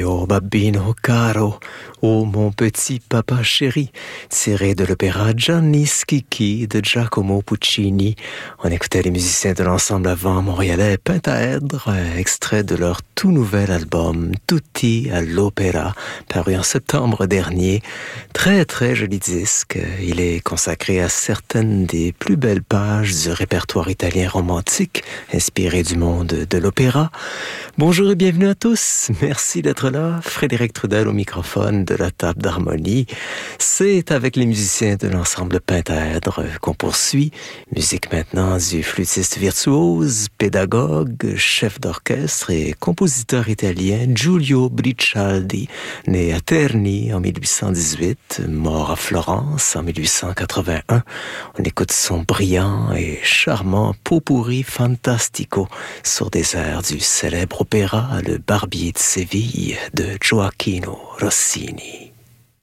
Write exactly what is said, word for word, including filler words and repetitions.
mio babbino caro, oh mon petit papa chéri, tiré de l'opéra Gianni Schicchi de Giacomo Puccini. On écoutait les musiciens de l'ensemble avant montréalais Pentaèdre, extrait de leur tout nouvel album Tutti all'Opera, paru en septembre dernier. Très très joli disque, il est consacré à certaines des plus belles pages du répertoire italien romantique, inspiré du monde de l'opéra. Bonjour et bienvenue à tous, merci d'être là. Frédéric Trudel au microphone de la table d'harmonie. C'est avec les musiciens de l'ensemble Pentaèdre qu'on poursuit. Musique maintenant du flûtiste virtuose, pédagogue, chef d'orchestre et compositeur italien Giulio Bricialdi, né à Terni en mille huit cent dix-huit, mort à Florence en mille huit cent quatre-vingt-un. On écoute son brillant et charmant pot-pourri fantastico sur des airs du célèbre opéra Le Barbier de Séville de Gioacchino Rossini.